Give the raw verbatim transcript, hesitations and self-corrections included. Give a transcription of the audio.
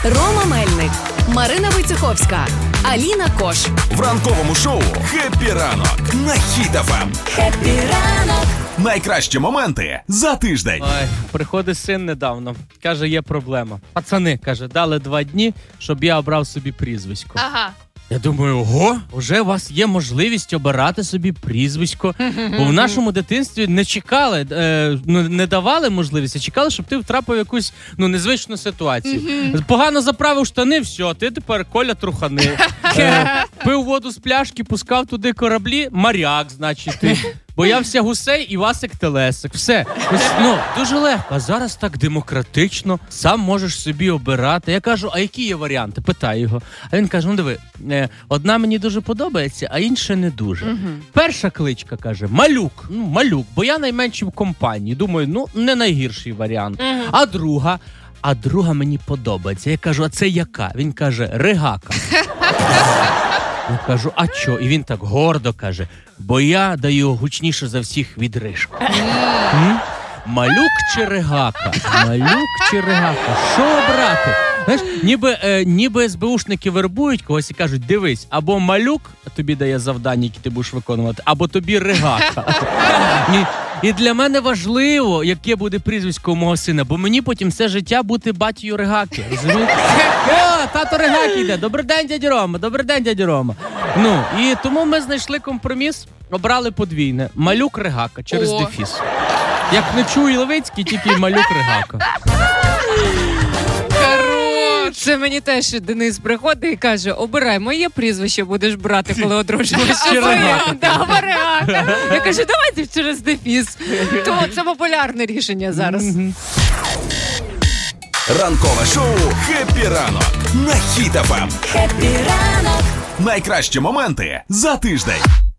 Рома Мельник, Марина Войцеховська, Аліна Кош. В ранковому шоу «Хеппі ранок» на Хіт еф ем. Хеппі ранок. Найкращі моменти за тиждень. Ой, приходить син недавно. Каже, є проблема. Пацани, каже, дали два дні, щоб я обрав собі прізвисько. Ага. Я думаю, ого, вже у вас є можливість обирати собі прізвисько. Бо в нашому дитинстві не чекали, е, ну, не давали можливість, а чекали, щоб ти втрапив в якусь ну, незвичну ситуацію. Погано заправив штани, все, ти тепер Коля Трухани. Е, пив воду з пляшки, пускав туди кораблі, моряк, значить ти. Боявся гусей і Васик Телесик. Все. Ось, ну, дуже легко. А зараз так демократично. Сам можеш собі обирати. Я кажу, а які є варіанти? Питаю його. А він каже, ну диви, одна мені дуже подобається, а інша не дуже. Угу. Перша кличка, каже, Малюк. Ну, Малюк, бо я найменший в компанії. Думаю, ну, не найгірший варіант. Угу. А друга? А друга мені подобається. Я кажу, а це яка? Він каже, Ригака. Я кажу, а чо? І він так гордо каже, бо я даю гучніше за всіх відрижку. М? Малюк чи Ригака? Малюк чи Ригака? Що обрати? Знаєш, ніби, е, ніби ес бе ушники вербують когось і кажуть, дивись, або Малюк тобі дає завдання, які ти будеш виконувати, або тобі Ригака. І, і для мене важливо, яке буде прізвисько у мого сина, бо мені потім все життя бути батькою Ригаки, розумієте? О, тато Ригаки йде, добрий день, дядя Рома, добрий день, дядя Рома. Ну, і тому ми знайшли компроміс, обрали подвійне, Малюк Ригака через О. дефіс. Як не чує Левицький, тільки Малюк Ригака. Це мені теж Денис приходить і каже, обирай, моє прізвище будеш брати, коли одружуєшся. Чи Ригака? Да, Ригака. Я кажу, давайте через дефіс. То це популярне рішення зараз. Ранкове шоу «Хеппі ранок» на Хіт еф ем. Хеппі ранок. Найкращі моменти за тиждень.